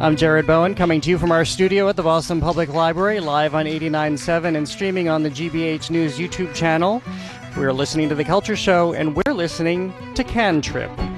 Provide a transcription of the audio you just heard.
I'm Jared Bowen, coming to you from our studio at the Boston Public Library, live on 89.7 and streaming on the GBH News YouTube channel. We're listening to The Culture Show, and we're listening to Can Trip.